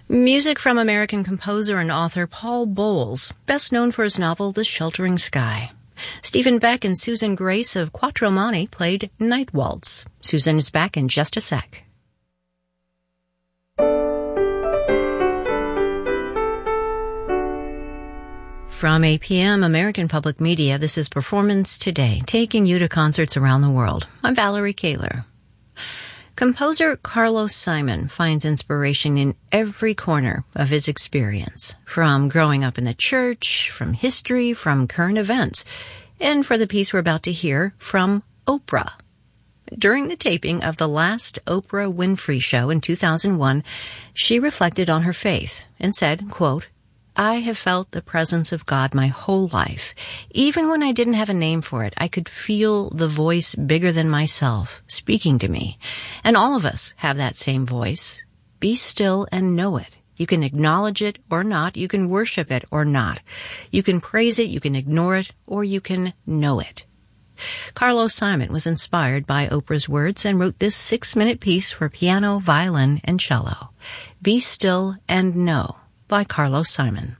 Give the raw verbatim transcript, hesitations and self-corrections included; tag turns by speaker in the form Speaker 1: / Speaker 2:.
Speaker 1: Music from American composer and author Paul Bowles, best known for his novel The Sheltering Sky. Stephen Beck and Susan Grace of Quattro Mani played Night Waltz. Susan is back in just a sec. From A P M American Public Media, this is Performance Today, taking you to concerts around the world. I'm Valerie Kaler. Composer Carlos Simon finds inspiration in every corner of his experience, from growing up in the church, from history, from current events, and for the piece we're about to hear, from Oprah. During the taping of the last Oprah Winfrey show in two thousand one, she reflected on her faith and said, quote, I have felt the presence of God my whole life. Even when I didn't have a name for it, I could feel the voice bigger than myself speaking to me. And all of us have that same voice. Be still and know it. You can acknowledge it or not. You can worship it or not. You can praise it, you can ignore it, or you can know it. Carlos Simon was inspired by Oprah's words and wrote this six-minute piece for piano, violin, and cello. Be Still and Know by Carlos Simon.